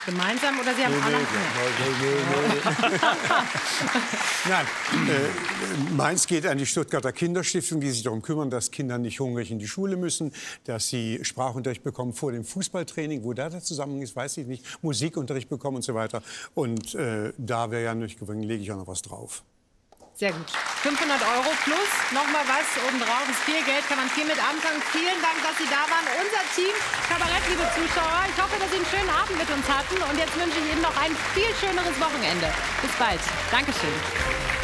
Gemeinsam oder Sie haben auch noch... Nein, meins geht an die Stuttgarter Kinderstiftung, die sich darum kümmern, dass Kinder nicht hungrig in die Schule müssen, dass sie Sprachunterricht bekommen vor dem Fußballtraining. Wo da der Zusammenhang ist, weiß ich nicht. Musikunterricht bekommen und so weiter. Und da wäre ja nicht gewungen, lege ich auch noch was drauf. Sehr gut. 500 € plus, nochmal was obendrauf. Ist viel Geld, kann man viel mit anfangen. Vielen Dank, dass Sie da waren. Unser Team Kabarett, liebe Zuschauer. Ich hoffe, dass Sie einen schönen Abend mit uns hatten. Und jetzt wünsche ich Ihnen noch ein viel schöneres Wochenende. Bis bald. Dankeschön.